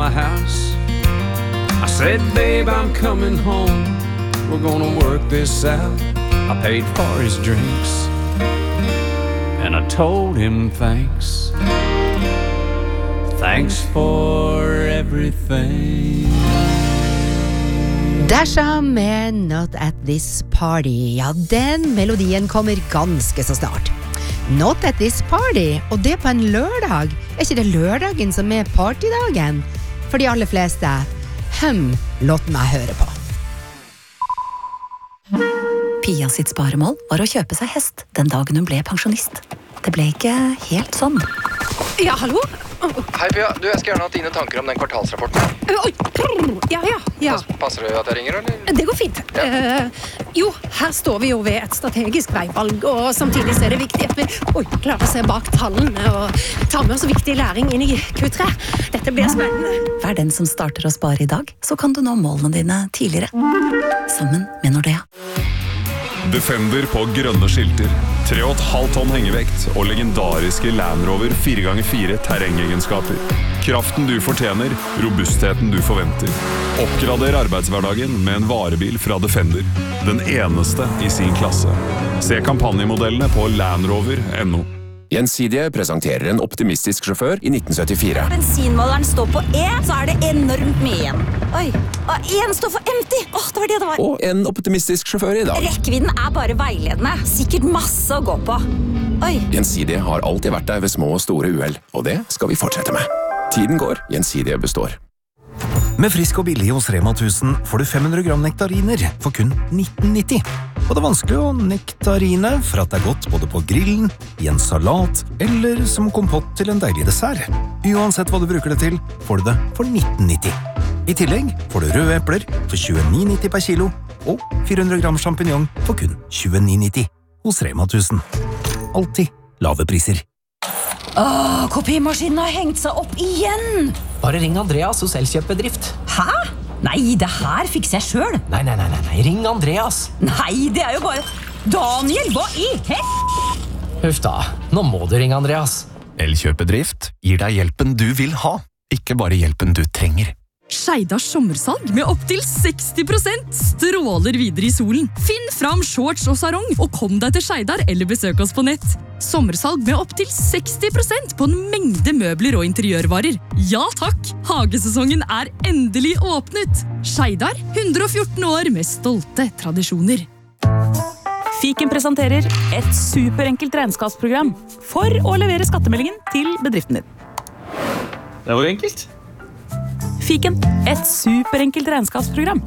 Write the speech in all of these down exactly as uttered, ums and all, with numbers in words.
my house. I said, babe, I'm coming home. We're gonna work this out. I paid for his drinks, and I told him thanks. Thanks for everything. Dasha med Not at This Party. Ja, den melodien kommer ganske så snart. Not at This Party, og det på en lørdag. Er ikke det lørdagen som er partydagen? For de aller fleste. Hm, låt meg høre på. Pia sitt sparemål var å kjøpe seg hest den dagen hun ble pensjonist. Det ble ikke helt sånn. Ja, hallo? Hei Pia, du, jeg skal gjerne ha dine tanker om den kvartalsrapporten. Oi, ja, ja, ja. Passer det at jeg ringer, eller? Det går fint. Ja. Uh, jo, her står vi jo ved et strategisk veivalg, og samtidig så er det viktig at vi oi, klarer å se bak tallene og ta med oss viktig læring inn i Q tre. Dette blir spennende. Vær den som starter å spare i dag, så kan du nå målene dine tidligere. Sammen med Nordea. Defender på grønne skilter, tre og et halvt tonn hengevekt og legendariske Land Rover fire ganger fire terrengegenskaper. Kraften du fortjener, robustheten du forventer. Oppgrader arbeidshverdagen med en varebil fra Defender. Den eneste i sin klasse. Se kampanjemodellene på land rover punktum no. Gjensidige presenterer en optimistisk sjåfør i nitten syttifire. Bensinmåleren står på E, så er det enormt mye igjen. Oi, og en står for empty. Åh, det var det det var. Og en optimistisk sjåfør i dag. Rekkevidden er bare veiledende. Sikkert masse å gå på. Oi. Gjensidige har alltid vært der ved små og store uheld, og det skal vi fortsette med. Tiden går, Gjensidige består. Med Frisk og billig hos Rema tusen får du fem hundre gram nektariner for kun nitten nitti. Og det er vanskelig å nektarine for at det er godt både på grillen, i en salat eller som kompott til en deilig dessert. Uansett hva du bruker det til, får du det for nitten nitti. I tillegg får du røde epler for tjueni nitti per kilo og fire hundre gram champignon for kun tjueni nitti hos Rema tusen. Alltid lave priser. Åh, kopimaskinen har hengt seg opp igjen. Bare ring Andreas hos Elkjøp-bedrift. Hæ? Nei, det her fikser jeg selv. Nei, nei, nei, nei, ring Andreas. Nei, det er jo bare... Daniel, hva i hel... Huff da, nå må du ringe Andreas. Elkjøp-bedrift gir deg hjelpen du vil ha, ikke bare hjelpen du trenger. Skeidars sommersalg med opp til seksti prosent stråler videre i solen. Finn fram shorts og sarong, og kom deg til Skeidar eller besøk oss på nett. Sommersalg med opp til seksti prosent på en mengde møbler og interiørvarer. Ja takk, hagesesongen er endelig åpnet. Skeidar, hundre og fjorten år med stolte tradisjoner. Fiken presenterer et superenkelt regnskapsprogram for å levere skattemeldingen til bedriften din. Det var enkelt. Fiken, et superenkelt regnskapsprogram.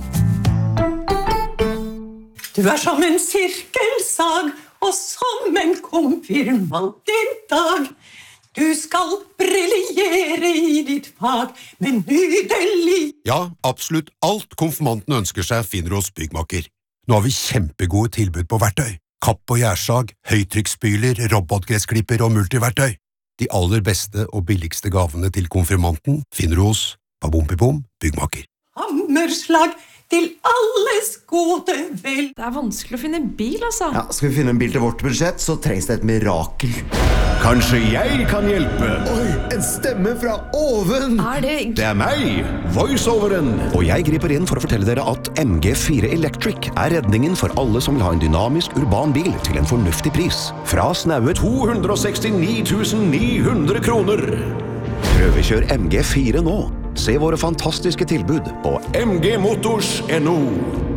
Du er som en sirkelsag, og som en konfirmant i dag. Du skal briljere i ditt fag, med nydelig... Ja, absolutt alt konfirmanten ønsker seg finner hos Byggmakker. Nå har vi kjempegode tilbud på verktøy. Kapp og gjærsag, høytrykksspyler, robotgressklipper og multiverktøy. De aller beste og billigste gavene til konfirmanten finner hos Babompibom, Byggmakker. Hammerslag til alles gode vel. Det er vanskelig å finne bil, altså. Ja, skal vi finne en bil til vårt budsjett, så trengs det et mirakel. Kanskje jeg kan hjelpe? Oi, en stemme fra oven! Er det... Det er meg, voiceoveren. Og jeg griper inn for å fortelle dere at M G fire Electric er redningen for alle som vil ha en dynamisk urban bil til en fornuftig pris. Fra snaue to hundre og sekstini tusen ni hundre kroner. Prøvekjør M G fire nå. Se våre fantastiske tilbud på m g motors punktum no.